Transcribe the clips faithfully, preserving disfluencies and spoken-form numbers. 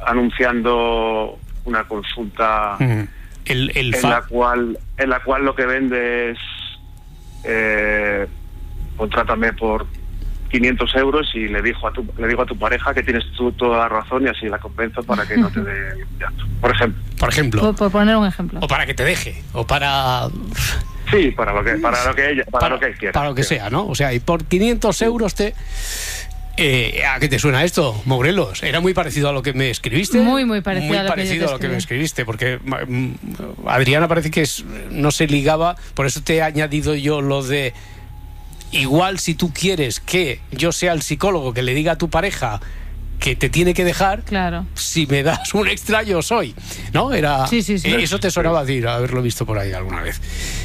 anunciando una consulta mm. el, el en fa... la cual en la cual lo que vende es eh, contrátame por quinientos euros y le dijo a tu, le digo a tu pareja que tienes tú toda la razón y así la convenzo para que no te dé llanto, por ejemplo. Por ejemplo. Por, por poner un ejemplo. O para que te deje, o para... Sí, para lo que para lo que ella, para, para lo que él quiera. Para lo que sea, ¿no? O sea, y por quinientos euros te... Eh, ¿A qué te suena esto, Morelos? ¿Era muy parecido a lo que me escribiste? Muy, muy parecido, muy a, lo parecido que a lo que me escribiste, porque mm, Adriana parece que es, no se ligaba, por eso te he añadido yo lo de... Igual si tú quieres que yo sea el psicólogo que le diga a tu pareja que te tiene que dejar, claro, si me das un extra yo soy, ¿no? Era, sí, sí, sí. Eso te sonaba a decir, haberlo visto por ahí alguna vez.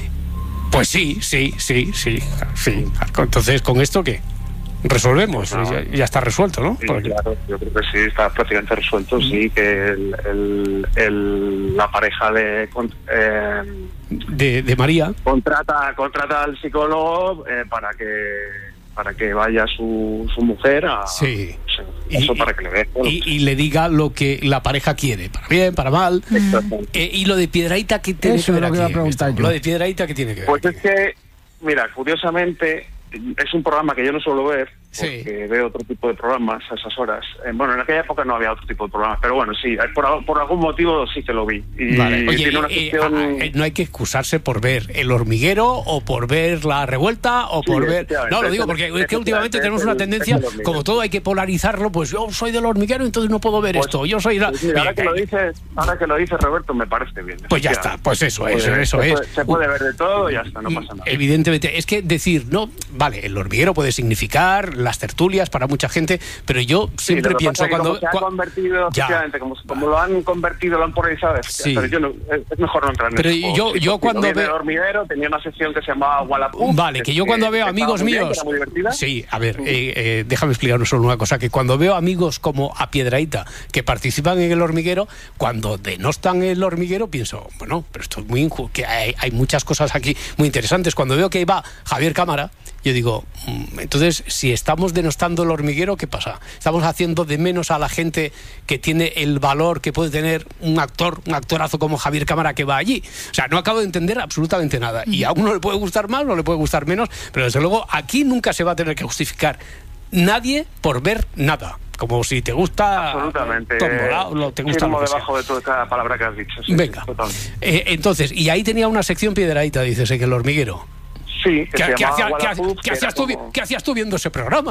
Pues sí, sí, sí, sí, sí. Entonces, ¿con esto qué? Resolvemos, no, ya, ya está resuelto, ¿no? Sí, Porque... claro, yo creo que sí, está prácticamente resuelto, sí, que el, el, el, la pareja de, eh, de de María contrata contrata al psicólogo eh, para que para que vaya su, su mujer a sí. eso y, para que le dé y, y le diga lo que la pareja quiere, para bien, para mal. Eh, y lo de Piedrahíta, ¿qué tiene eso que ver es lo que aquí? iba a preguntar yo. Lo de Piedrahíta, ¿qué tiene que ver? Pues aquí? es que, mira, curiosamente es un programa que yo no suelo ver, porque sí. veo otro tipo de programas a esas horas. Eh, bueno, en aquella época no había otro tipo de programas, pero bueno, sí, por, por algún motivo sí que lo vi. Y vale. Oye, tiene una eh, sección... eh, no hay que excusarse por ver El Hormiguero o por ver La Revuelta o sí, por ver... No, lo digo porque es que últimamente tenemos una tendencia, como todo hay que polarizarlo, pues yo soy del Hormiguero, entonces no puedo ver pues, esto. Yo soy... La... Pues mira, ahora, que lo dices, ahora que lo dices, Roberto, me parece bien. Pues ya está, pues eso es, puede, eso se es. Puede, se puede ver de todo y ya está, no pasa nada. Evidentemente, es que decir, no, vale, El Hormiguero puede significar las tertulias para mucha gente, pero yo siempre sí, pienso cuando... Como se ha convertido, efectivamente, como, como lo han convertido, lo han polarizado, sí. pero yo no, es mejor no entrar en pero eso. yo, sí, yo cuando veo... El Hormiguero tenía una sección que se llamaba Wallapop. Vale, que yo cuando que, veo que amigos míos... Bien, sí, a ver, eh, eh, déjame explicar solo una cosa, que cuando veo amigos como a Piedrahíta que participan en El Hormiguero, cuando denostan El Hormiguero, pienso, bueno, pero esto es muy injusto, que hay, hay muchas cosas aquí muy interesantes. Cuando veo que va Javier Cámara, yo digo, mmm, entonces, si estamos denostando El Hormiguero, ¿qué pasa? Estamos haciendo de menos a la gente que tiene el valor que puede tener un actor, un actorazo como Javier Cámara que va allí. O sea, no acabo de entender absolutamente nada. Y a uno le puede gustar más o le puede gustar menos, pero desde luego aquí nunca se va a tener que justificar nadie por ver nada. Como si te gusta... Absolutamente. Tombola, o te gusta lo que debajo sea. de toda cada palabra que has dicho. Sí, venga. Eh, entonces, y ahí tenía una sección Piedrahíta, dices, en El Hormiguero. Sí, que ¿Qué, se ¿qué, hacía, ¿qué, Wallapop, ¿qué, hacías tú, como... ¿Qué hacías tú viendo ese programa?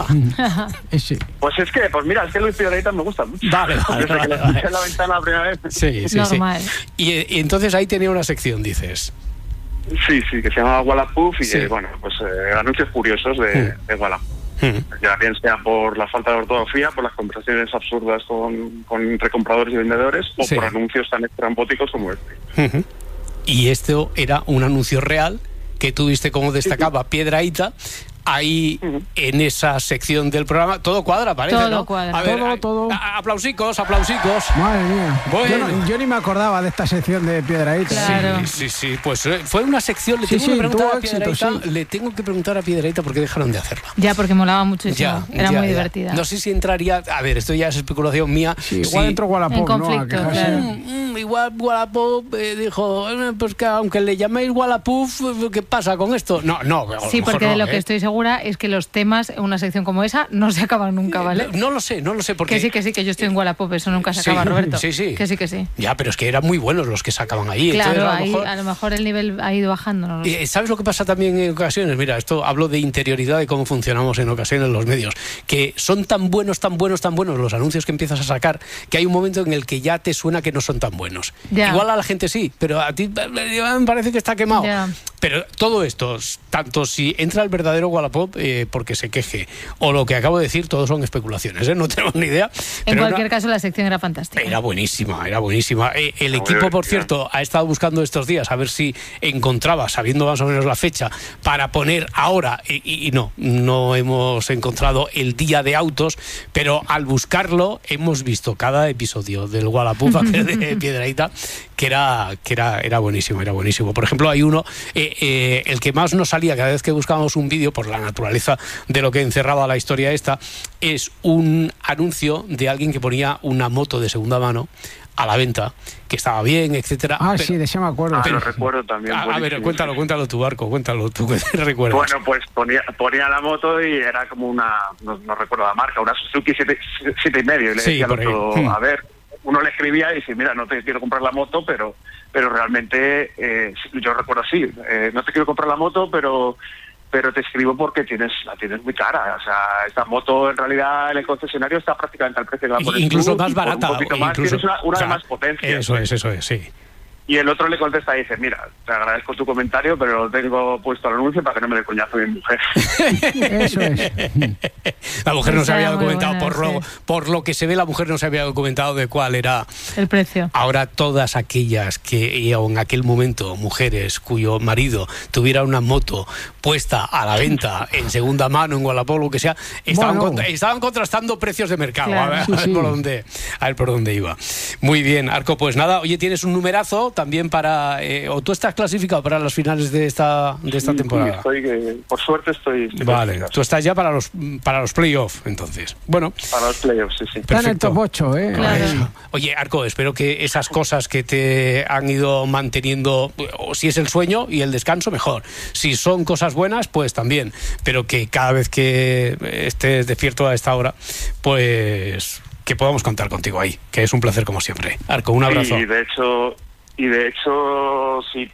sí. Pues es que, pues mira, es que Luis Piedrahíta me gusta mucho. Vale, vale, Desde vale, que vale. lo escuché en la ventana la primera vez. Sí, sí, normal. sí. Y, y entonces ahí tenía una sección, dices. Sí, sí, que se llama Wallapop y sí. eh, bueno, pues eh, anuncios curiosos de, mm. de Wallapop. Mm. Ya bien sea por la falta de ortografía, por las conversaciones absurdas con, con entre compradores y vendedores, o sí. por anuncios tan estrambóticos como este. Uh-huh. Y esto era un anuncio real que tuviste, como destacaba Piedrahíta, ahí uh-huh. en esa sección del programa. Todo cuadra, parece, todo ¿no? Cuadra. A ver, todo, a, todo. A, aplausicos, aplausicos. Madre mía. Bueno. Yo, no, yo ni me acordaba de esta sección de Piedrahíta. Claro. Sí, sí, sí. Pues eh, fue una sección. Le sí, tengo sí, que preguntar a éxito, Piedrahíta. sí. Le tengo que preguntar a Piedrahíta por qué dejaron de hacerla. Ya, porque molaba muchísimo. Ya, Era ya, muy ya. divertida. No sé si entraría. A ver, esto ya es especulación mía. Sí, igual sí. entró Wallapop, en conflicto, ¿no? claro. Mm, mm, igual Wallapop eh, dijo, eh, pues que aunque le llaméis Wallapop, ¿qué pasa con esto? No, no. Sí, porque no, de lo ¿eh? que estoy segura es que los temas en una sección como esa no se acaban nunca, ¿vale? No, no lo sé, no lo sé porque... Que sí, que sí, que yo estoy en Wallapop, eso nunca se Sí, acaba, Roberto. sí, sí. Que sí, que sí. Ya, pero es que eran muy buenos los que sacaban ahí. Claro, Entonces, a, lo ahí, mejor... a lo mejor el nivel ha ido bajando. No lo sé. Eh, ¿Sabes lo que pasa también en ocasiones? Mira, esto hablo de interioridad y cómo funcionamos en ocasiones los medios. Que son tan buenos, tan buenos, tan buenos los anuncios que empiezas a sacar, que hay un momento en el que ya te suena que no son tan buenos. Ya. Igual a la gente sí, pero a ti me parece que está quemado. Ya. Pero todo esto, tanto si entra el verdadero Wallapop eh, porque se queje, o lo que acabo de decir, todos son especulaciones, ¿eh? No tenemos ni idea. En pero cualquier era, caso, la sección era fantástica. Era buenísima, era buenísima. Eh, el Muy equipo, por divertida. cierto, ha estado buscando estos días a ver si encontraba, sabiendo más o menos la fecha, para poner ahora, y, y, y no, no hemos encontrado el día de autos, pero al buscarlo hemos visto cada episodio del Wallapop de Piedrahíta, que era, que era, era buenísimo, era buenísimo. Por ejemplo, hay uno, eh, eh, el que más nos salía cada vez que buscábamos un vídeo, por la naturaleza de lo que encerraba la historia esta, es un anuncio de alguien que ponía una moto de segunda mano a la venta, que estaba bien, etcétera. Ah, pero, sí, de ese me acuerdo. Ah, pero, lo recuerdo también. A, a ver, cuéntalo, cuéntalo tu Arco, cuéntalo tú, que te recuerdas. Bueno, pues ponía, ponía la moto y era como una, no, no recuerdo la marca, una Suzuki siete, siete y medio. Y le Sí, decía al por ahí. otro, Hmm. a ver, uno le escribía y dice, mira, no te quiero comprar la moto, pero pero realmente, eh, yo recuerdo así, eh, no te quiero comprar la moto, pero pero te escribo porque tienes la tienes muy cara. O sea, esta moto en realidad en el concesionario está prácticamente al precio que va a poner Incluso tú, más y por barata. un poquito más, Incluso, tienes una, una o sea, de más potencia. Eso es, eso es, sí. Y el otro le contesta y dice, mira, te agradezco tu comentario, pero lo tengo puesto al anuncio para que no me dé coñazo mi mujer. Eso es. La mujer no se Esa había era muy documentado, buena, por, lo, sí. por lo que se ve, la mujer no se había documentado de cuál era. El precio. Ahora todas aquellas que y en aquel momento, mujeres cuyo marido tuviera una moto puesta a la venta en segunda mano, en Wallapop, lo que sea, estaban, Bueno. contra- estaban contrastando precios de mercado. Claro. A ver, Sí, a ver sí. por dónde, a ver por dónde iba. Muy bien, Arco, pues nada, oye, tienes un numerazo también para... Eh, ¿O tú estás clasificado para las finales de esta, de esta Sí, temporada? estoy, eh, por suerte estoy... estoy Vale, clasificado. tú estás ya para los, para los playoffs, entonces. Bueno, Para los playoffs, sí, sí. Está en el perfecto. top ocho, ¿eh? Claro. Eso. Oye, Arco, espero que esas cosas que te han ido manteniendo, o si es el sueño y el descanso, mejor. Si son cosas buenas, pues también. Pero que cada vez que estés despierto a esta hora, pues que podamos contar contigo ahí, que es un placer como siempre. Arco, un abrazo. Y de hecho, y de hecho, sí,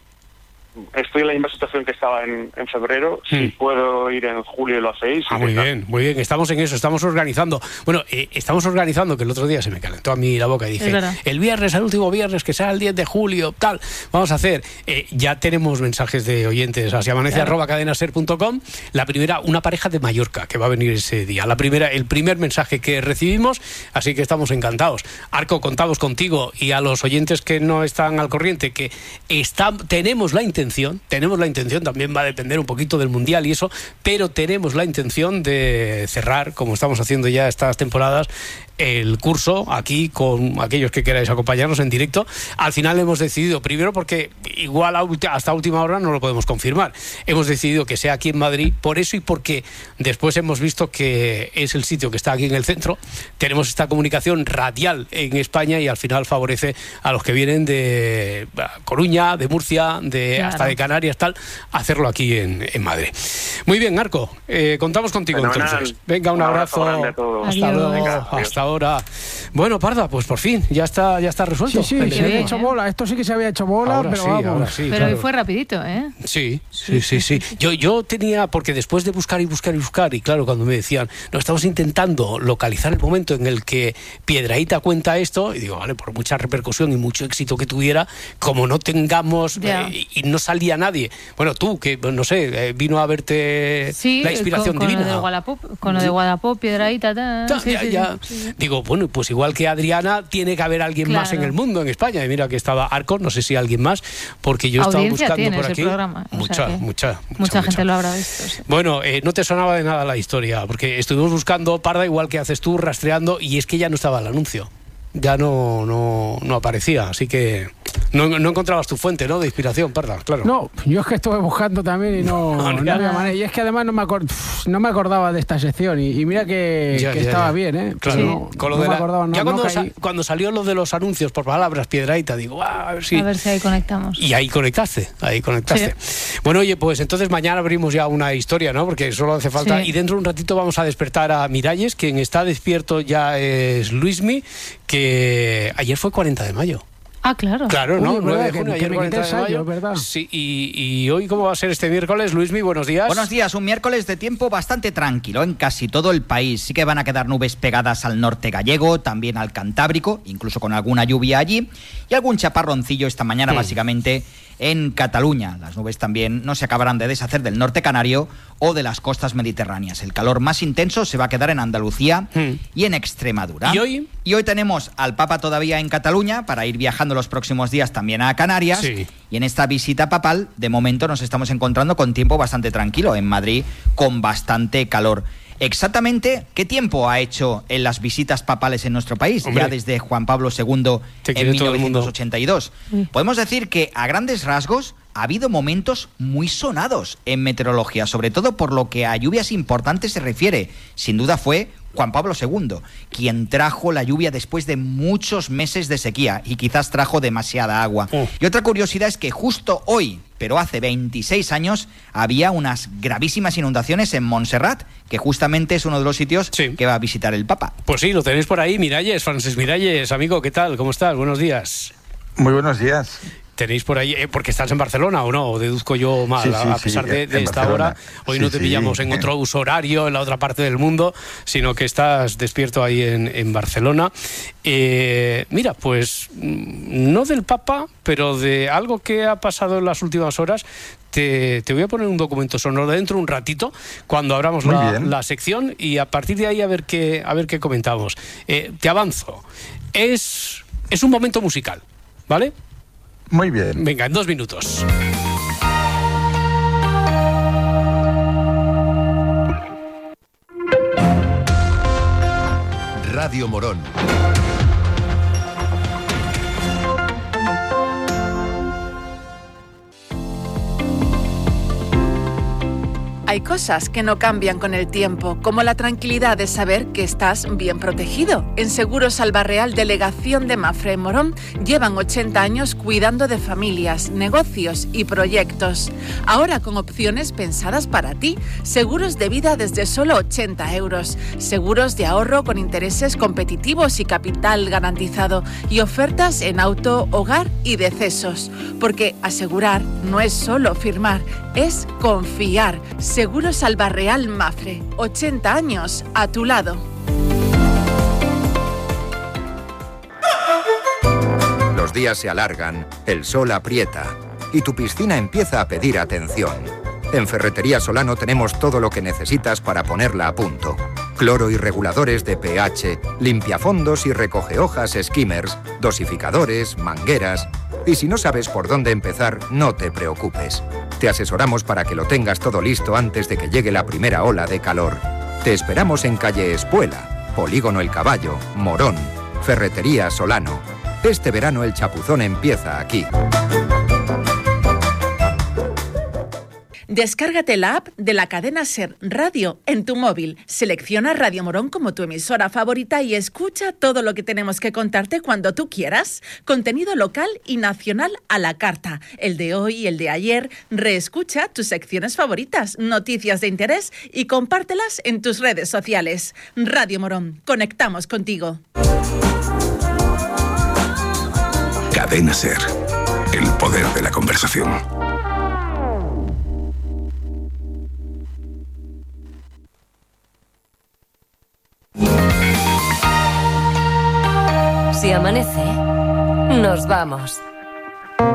estoy en la misma situación que estaba en, en febrero. Hmm. Si puedo ir en julio, lo hacéis. Ah, muy bien, muy bien. Estamos en eso, estamos organizando. Bueno, eh, estamos organizando, que el otro día se me calentó a mí la boca y dije, Es verdad. el viernes, el último viernes, que sea el diez de julio, tal, vamos a hacer. Eh, ya tenemos mensajes de oyentes hacia amanece Claro. arroba cadenaser punto com. La primera, una pareja de Mallorca que va a venir ese día. La primera, el primer mensaje que recibimos, así que estamos encantados. Arco, contamos contigo y a los oyentes que no están al corriente, que está, tenemos la intención tenemos la intención, también va a depender un poquito del Mundial y eso, pero tenemos la intención de cerrar, como estamos haciendo ya estas temporadas, el curso aquí con aquellos que queráis acompañarnos en directo. Al final hemos decidido, primero porque igual a ulti- hasta última hora no lo podemos confirmar, hemos decidido que sea aquí en Madrid, por eso y porque después hemos visto que es el sitio que está aquí en el centro, tenemos esta comunicación radial en España y al final favorece a los que vienen de Coruña, de Murcia, de Claro. hasta de Canarias, tal, hacerlo aquí en, en Madrid. Muy bien, Arco, eh, contamos contigo Fenomenal. entonces. Venga, un, Un abrazo abrazo. grande a todos. Hasta Adiós. luego, Venga, adiós. hasta ahora. Bueno, Parda, pues por fin, ya está, ya está resuelto. Sí, sí, El se había tema. hecho bola. Esto sí que se había hecho bola, Ahora pero sí, vamos. ahora sí, Pero claro. hoy fue rapidito, ¿eh? Sí, sí, sí, sí. Yo, yo tenía, porque después de buscar y buscar y buscar, y claro, cuando me decían, no, estamos intentando localizar el momento en el que Piedrahita cuenta esto, y digo, vale, por mucha repercusión y mucho éxito que tuviera, como no tengamos, Ya. eh, y no salía nadie. Bueno, tú, que no sé, eh, vino a verte Sí, la inspiración con, con divina. lo de Wallapop, con lo de Wallapop, Piedrahita, ta, Ya, sí, ya, sí, ya. sí, sí. Digo, bueno, pues igual que Adriana, tiene que haber alguien más en Claro. el mundo, en España. Y mira que estaba Arcos, no sé si alguien más, porque yo he estado Audiencia buscando tiene por ese aquí. programa, o mucha, sea que mucha, mucha, Mucha gente mucha. lo habrá visto. Sí. Bueno, eh, no te sonaba de nada la historia, porque estuvimos buscando, Parda, igual que haces tú, rastreando, y es que ya no estaba el anuncio. Ya no, no, no aparecía, así que no, no encontrabas tu fuente, ¿no? De inspiración, Parda, claro. No, yo es que estuve buscando también y no, No, no ya. había manera. Y es que además no me, acor- no me acordaba de esta sección. Y, y mira que, Ya, que ya, estaba ya. bien, ¿eh? Claro, Pero Sí. no, con lo no de me la- acordaba, no, ya no cuando, caí. sa- cuando salió lo de los anuncios por palabras, Piedrahita, digo, "Ah, a ver si... A ver si ahí conectamos. Y ahí conectaste, ahí conectaste. Bueno, oye, pues entonces mañana abrimos ya una historia, ¿no? Porque solo hace falta. Sí. Y dentro de un ratito vamos a despertar a Miralles, quien está despierto ya es Luismi, que ayer fue cuarenta de mayo. Ah, claro. Claro, ¿no? Uy, es nueve de verdad, junio, que- que ayer me cuarenta quité de el mayo. sallo, ¿verdad? Sí, y, y hoy, ¿cómo va a ser este miércoles? Luismi, buenos días. Buenos días, un miércoles de tiempo bastante tranquilo en casi todo el país. Sí que van a quedar nubes pegadas al norte gallego, también al Cantábrico, incluso con alguna lluvia allí, y algún chaparroncillo esta mañana Hmm. básicamente en Cataluña. Las nubes también no se acabarán de deshacer del norte canario o de las costas mediterráneas. El calor más intenso se va a quedar en Andalucía Hmm. y en Extremadura. ¿Y hoy? Y hoy tenemos al Papa todavía en Cataluña para ir viajando los próximos días también a Canarias. Sí. Y en esta visita papal, de momento nos estamos encontrando con tiempo bastante tranquilo en Madrid, con bastante calor. Exactamente, ¿qué tiempo ha hecho en las visitas papales en nuestro país? Hombre. Ya desde Juan Pablo segundo Te en quiere todo el mil mundo. novecientos ochenta y dos. Uy. Podemos decir que a grandes rasgos ha habido momentos muy sonados en meteorología, sobre todo por lo que a lluvias importantes se refiere. Sin duda fue Juan Pablo segundo, quien trajo la lluvia después de muchos meses de sequía y quizás trajo demasiada agua. Oh. Y otra curiosidad es que justo hoy, pero hace veintiséis años, había unas gravísimas inundaciones en Montserrat, que justamente es uno de los sitios sí. que va a visitar el Papa. Pues sí, lo tenéis por ahí, Miralles, Francis Miralles, amigo, ¿qué tal? ¿Cómo estás? Buenos días. Muy buenos días. Tenéis por ahí, eh, porque estás en Barcelona o no, o deduzco yo mal, sí, sí, a pesar sí, de, de esta Barcelona. Hora. Hoy sí, no te sí, pillamos en otro uso horario, en la otra parte del mundo, sino que estás despierto ahí en, en Barcelona. Eh, mira, pues no del Papa, pero de algo que ha pasado en las últimas horas. Te, te voy a poner un documento sonoro dentro un ratito, cuando abramos la, la sección, y a partir de ahí a ver qué, a ver qué comentamos. Eh, te avanzo. Es, es un momento musical, ¿vale? Muy bien. Venga, en dos minutos. Radio Morón. Hay cosas que no cambian con el tiempo, como la tranquilidad de saber que estás bien protegido. En Seguros Albarreal, delegación de Mafre en Morón, llevan ochenta años cuidando de familias, negocios y proyectos. Ahora con opciones pensadas para ti. Seguros de vida desde solo ochenta euros. Seguros de ahorro con intereses competitivos y capital garantizado. Y ofertas en auto, hogar y decesos. Porque asegurar no es solo firmar, es confiar. Seguros Albarreal Mafre, ochenta años a tu lado. Los días se alargan, el sol aprieta y tu piscina empieza a pedir atención. En Ferretería Solano tenemos todo lo que necesitas para ponerla a punto. Cloro y reguladores de pH, limpiafondos y recogehojas skimmers, dosificadores, mangueras. Y si no sabes por dónde empezar, no te preocupes. Te asesoramos para que lo tengas todo listo antes de que llegue la primera ola de calor. Te esperamos en calle Espuela, Polígono El Caballo, Morón. Ferretería Solano. Este verano el chapuzón empieza aquí. Descárgate la app de la cadena SER Radio en tu móvil. Selecciona Radio Morón como tu emisora favorita y escucha todo lo que tenemos que contarte cuando tú quieras. Contenido local y nacional a la carta. El de hoy y el de ayer. Reescucha tus secciones favoritas, noticias de interés y compártelas en tus redes sociales. Radio Morón, conectamos contigo. Cadena SER. El poder de la conversación. Si amanece, nos vamos.